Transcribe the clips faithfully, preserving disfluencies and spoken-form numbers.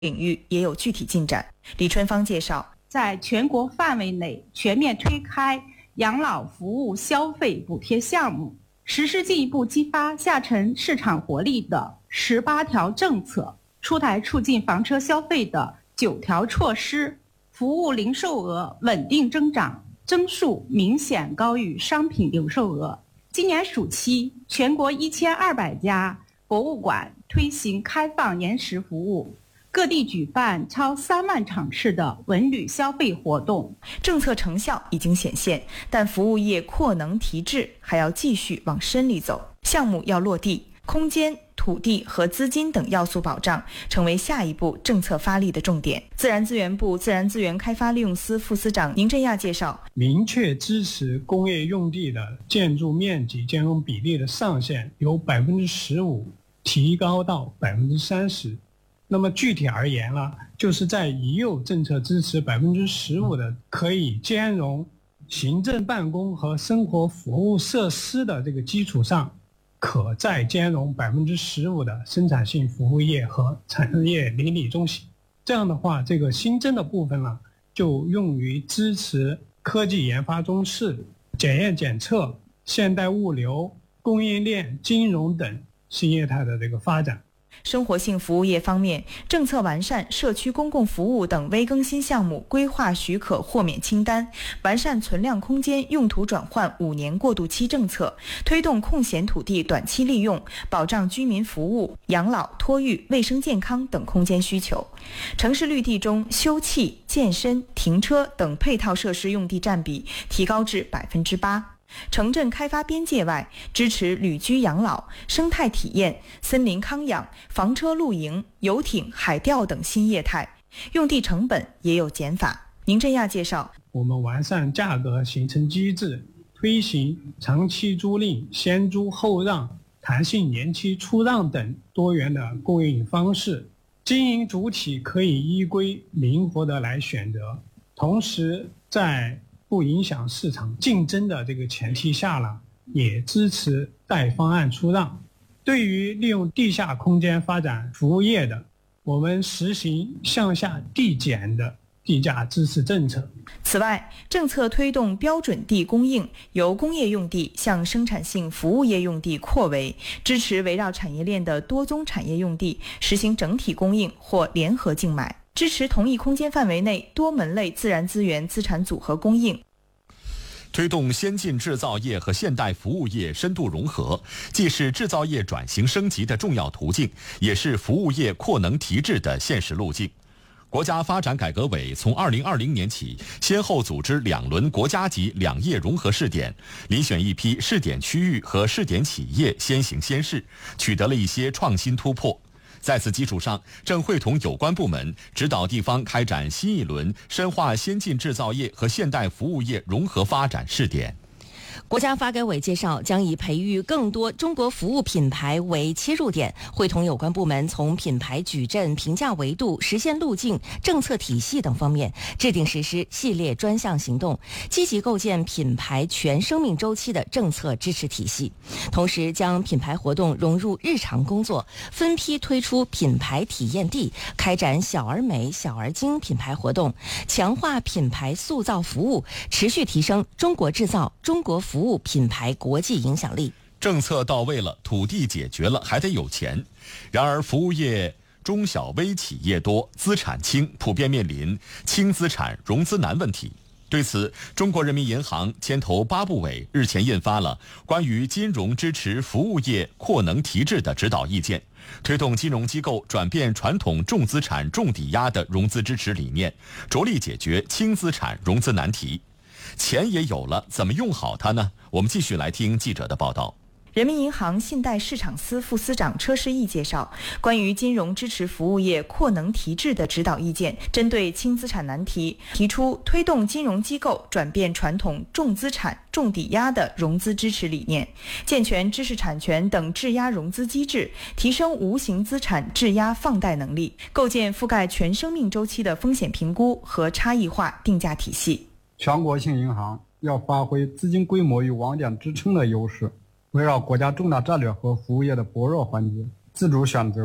领域也有具体进展。李春芳介绍， 在全国范围内全面推开养老服务消费补贴项目，实施进一步激发下沉市场活力的十八条政策，出台促进房车消费的九条措施，服务零售额稳定增长，增速明显高于商品零售额。今年暑期，全国一千二百家博物馆推行开放延时服务，各地举办超三万场次的文旅消费活动。 政策成效已经显现，但服务业扩能提质还要继续往深里走，项目要落地，空间、土地和资金等要素保障成为下一步政策发力的重点。自然资源部自然资源开发利用司副司长宁振亚介绍， 明确支持工业用地的建筑面积兼容比例的上限由百分之十五提高到百分之三十。那么具体而言呢，就是在已有政策支持百分之十五的可以兼容行政办公和生活服务设施的这个基础上，可再兼容百分之十五的生产性服务业和产业邻里中心。这样的话，这个新增的部分呢，就用于支持科技研发中心、检验检测、现代物流、供应链、金融等新业态的这个发展。 生活性服务业方面，政策完善社区公共服务等微更新项目规划许可豁免清单，完善存量空间用途转换五年过渡期政策，推动空闲土地短期利用，保障居民服务、养老、托育、卫生健康等空间需求。城市绿地中，休憩、健身、停车等配套设施用地占比提高至百分之八。城镇开发边界外，支持旅居养老、生态体验、森林康养、房车露营、游艇、海钓等新业态，用地成本也有减法。宁振亚介绍， 我们完善价格形成机制，推行长期租赁、先租后让、弹性年期出让等多元的供应方式，经营主体可以依规灵活的来选择，同时在不影响市场竞争的这个前提下呢，也支持带方案出让。对于利用地下空间发展服务业的，我们实行向下递减的地价支持政策。 此外，政策推动标准地供应由工业用地向生产性服务业用地扩围，支持围绕产业链的多宗产业用地实行整体供应或联合竞买，支持同一空间范围内多门类自然资源资产组合供应。 推动先进制造业和现代服务业深度融合，既是制造业转型升级的重要途径，也是服务业扩能提质的现实路径。国家发展改革委从二零二零年起，先后组织两轮国家级两业融合试点，遴选一批试点区域和试点企业先行先试，取得了一些创新突破。在此基础上，正会同有关部门指导地方开展新一轮深化先进制造业和现代服务业融合发展试点。 国家发改委介绍，将以培育更多中国服务品牌为切入点，会同有关部门从品牌矩阵、评价维度、实现路径、政策体系等方面制定实施系列专项行动，积极构建品牌全生命周期的政策支持体系。同时，将品牌活动融入日常工作，分批推出品牌体验地，开展小而美、小而精品牌活动，强化品牌塑造服务，持续提升中国制造、中国服务服务品牌国际影响力。 政策到位了，土地解决了，还得有钱。然而服务业中小微企业多，资产轻，普遍面临轻资产融资难问题。对此，中国人民银行牵头八部委日前印发了关于金融支持服务业扩能提质的指导意见，推动金融机构转变传统重资产重抵押的融资支持理念，着力解决轻资产融资难题。钱也有了，怎么用好它呢？我们继续来听记者的报道。 人民银行信贷市场司副司长车世义介绍，关于金融支持服务业扩能提质的指导意见，针对轻资产难题，提出推动金融机构转变传统重资产重抵押的融资支持理念，健全知识产权等质押融资机制，提升无形资产质押放贷能力，构建覆盖全生命周期的风险评估和差异化定价体系。 全国性银行要发挥资金规模与网点支撑的优势，围绕国家重大战略和服务业的薄弱环节，自主选择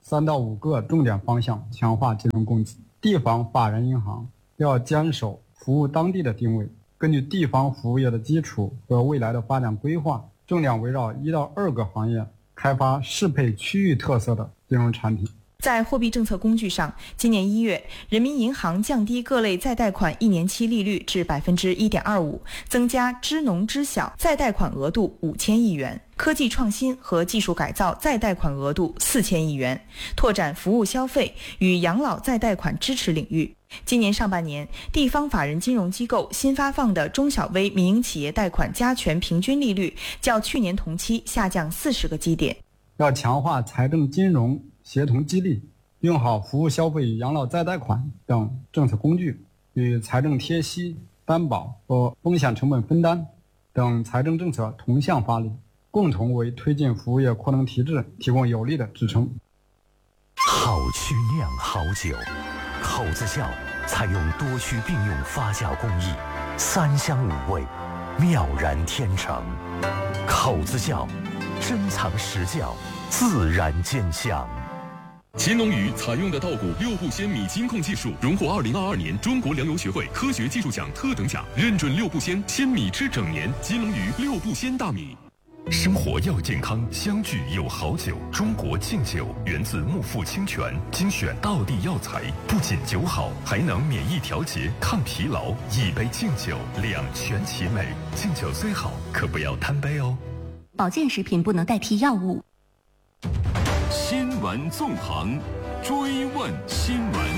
三到五个重点方向强化金融供给。地方法人银行要坚守服务当地的定位，根据地方服务业的基础和未来的发展规划，重点围绕一到二个行业开发适配区域特色的金融产品。 在货币政策工具上，今年一月，人民银行降低各类再贷款一年期利率至百分之一点二五，增加支农支小再贷款额度五千亿元，科技创新和技术改造再贷款额度四千亿元，拓展服务消费与养老再贷款支持领域。今年上半年，地方法人金融机构新发放的中小微民营企业贷款加权平均利率较去年同期下降四十个基点。 要强化财政金融协同激励，用好服务消费与养老再贷款等政策工具，与财政贴息、担保和风险成本分担等财政政策同向发力，共同为推进服务业扩能提质提供有力的支撑。 好曲酿好酒，口子窖采用多区并用发酵工艺，三香五味，妙然天成。口子窖珍藏实窖，自然见香。 乾隆鱼采用的稻谷六步鲜米金控技术，荣获二零二二年中国粮油学会科学技术奖特等奖，认准六步鲜，鲜米吃整年。乾隆鱼六步鲜大米。 生活要健康，相聚有好酒。中国敬酒源自木富清泉，精选道地药材，不仅酒好，还能免疫调节、抗疲劳。一杯敬酒，两全其美。敬酒虽好，可不要贪杯哦。 保健食品不能代替药物。 新闻纵横，追问新闻。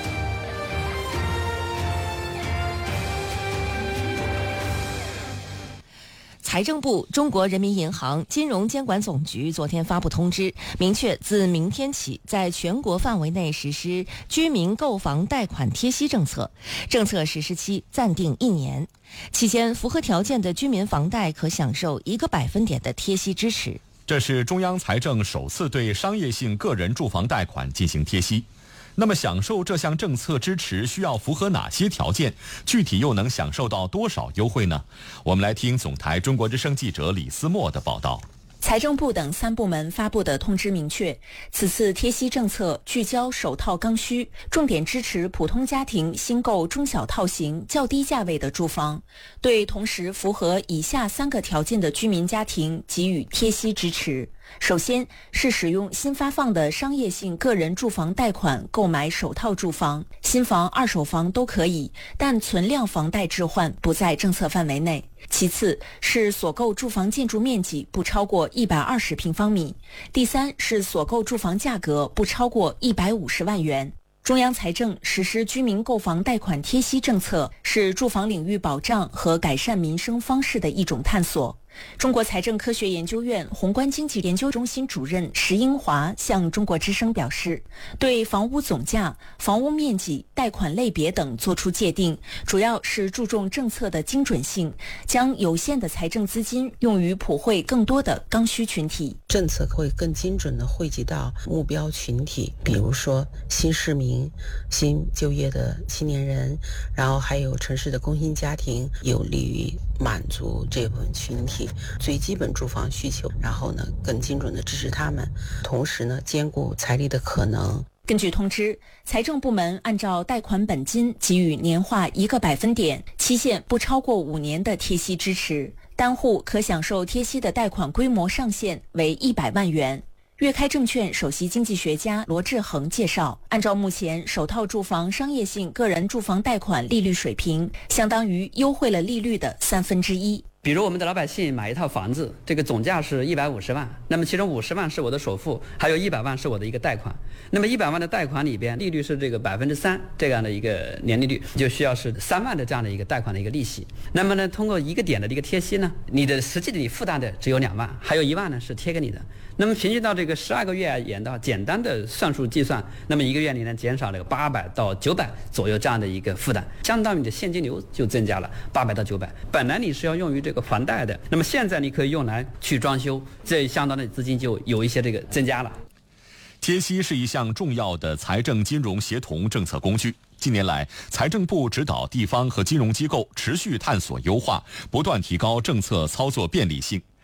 财政部、中国人民银行、金融监管总局昨天发布通知，明确自明天起，在全国范围内实施居民购房贷款贴息政策，政策实施期暂定一年，期间符合条件的居民房贷可享受一个百分点的贴息支持。 这是中央财政首次对商业性个人住房贷款进行贴息。那么享受这项政策支持需要符合哪些条件？具体又能享受到多少优惠呢？我们来听总台中国之声记者李思墨的报道。 财政部等三部门发布的通知明确，此次贴息政策聚焦首套刚需，重点支持普通家庭新购中小套型较低价位的住房，对同时符合以下三个条件的居民家庭给予贴息支持。首先是使用新发放的商业性个人住房贷款购买首套住房，新房、二手房都可以，但存量房贷置换不在政策范围内。其次是所购住房建筑面积不超过一百二十平方米，第三是所购住房价格不超过一百五十万元。中央财政实施居民购房贷款贴息政策，是住房领域保障和改善民生方式的一种探索。中国财政科学研究院宏观经济研究中心主任石英华向中国之声表示，对房屋总价、房屋面积、贷款类别等作出界定，主要是注重政策的精准性，将有限的财政资金用于普惠更多的刚需群体。 政策会更精准地惠及到目标群体，比如说新市民、新就业的青年人，然后还有城市的工薪家庭，有利于满足这部分群体最基本住房需求，然后呢更精准地支持他们，同时呢兼顾财力的可能。 根据通知，财政部门按照贷款本金给予年化一个百分点，期限不超过五年的贴息支持，单户可享受贴息的贷款规模上限为一百万元。粤开证券首席经济学家罗志恒介绍，按照目前首套住房商业性个人住房贷款利率水平，相当于优惠了利率的三分之一。 比如我们的老百姓买一套房子，这个总价是一百五十万，那么其中五十万是我的首付，还有一百万是我的一个贷款。那么一百万的贷款里边，利率是这个百分之三这样的一个年利率，就需要是三万的这样的一个贷款的一个利息。那么呢，通过一个点的一个贴息呢，你的实际的你负担的只有两万，还有一万呢是贴给你的。那么平均到这个十二个月而言的简单的算术计算，那么一个月你能减少了八百到九百左右这样的一个负担，相当于你的现金流就增加了八百到九百。本来你是要用于这个房贷的，那么现在你可以用来去装修，这相当的资金就有一些这个增加了。 贴息是一项重要的财政金融协同政策工具。近年来，财政部指导地方和金融机构持续探索优化，不断提高政策操作便利性。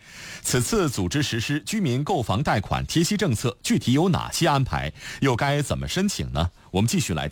此次组织实施居民购房贷款贴息政策，具体有哪些安排？又该怎么申请呢？我们继续来